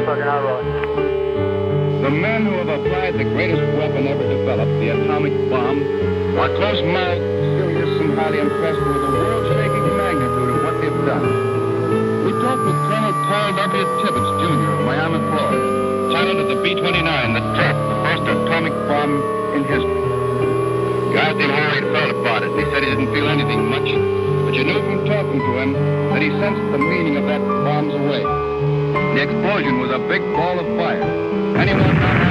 fucking outlawed. The men who have applied the greatest weapon ever developed, the atomic bomb, are close-mouthed, serious, and highly impressed with the world-shaking magnitude of what they've done. We talked with Colonel Paul W. Tibbets, Jr. of Miami, Florida, pilot of the B-29 that dropped the first atomic bomb in history. You asked him how he felt about it, and he said he didn't feel anything much, but you knew from talking to him that he sensed the meaning of that bomb's away. The explosion was a big ball of fire. Anyone not